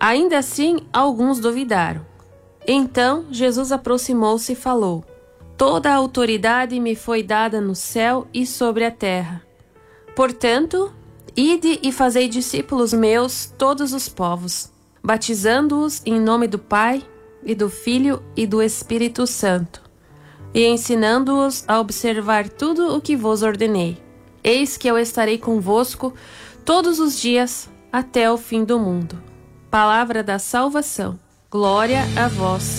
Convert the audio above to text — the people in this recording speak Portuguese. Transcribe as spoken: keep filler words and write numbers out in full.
Ainda assim, alguns duvidaram. Então Jesus aproximou-se e falou: Toda a autoridade me foi dada no céu e sobre a terra. Portanto, ide e fazei discípulos meus todos os povos, batizando-os em nome do Pai, e do Filho e do Espírito Santo, e ensinando-os a observar tudo o que vos ordenei. Eis que eu estarei convosco todos os dias até o fim do mundo. Palavra da salvação. Glória a vós,